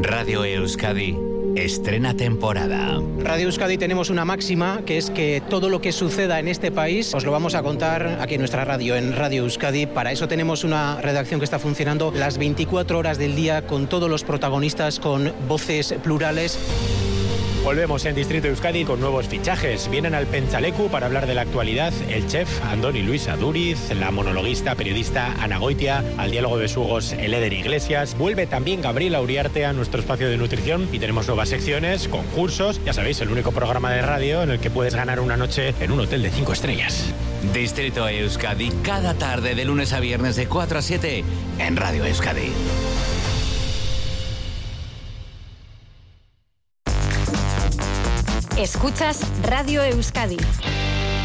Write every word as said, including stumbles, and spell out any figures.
Radio Euskadi estrena temporada. Radio Euskadi tenemos una máxima, que es que todo lo que suceda en este país os lo vamos a contar aquí en nuestra radio, en Radio Euskadi. Para eso tenemos una redacción que está funcionando las veinticuatro horas del día, con todos los protagonistas, con voces plurales. Volvemos en Distrito Euskadi con nuevos fichajes. Vienen al Pentsaleku para hablar de la actualidad el chef Andoni Luis Aduriz, la monologuista periodista Ana Goitia, al diálogo de Besugos el Eder Iglesias. Vuelve también Gabriela Uriarte a nuestro espacio de nutrición y tenemos nuevas secciones, concursos. Ya sabéis, el único programa de radio en el que puedes ganar una noche en un hotel de cinco estrellas. Distrito Euskadi, cada tarde de lunes a viernes de cuatro a siete en Radio Euskadi. Escuchas Radio Euskadi.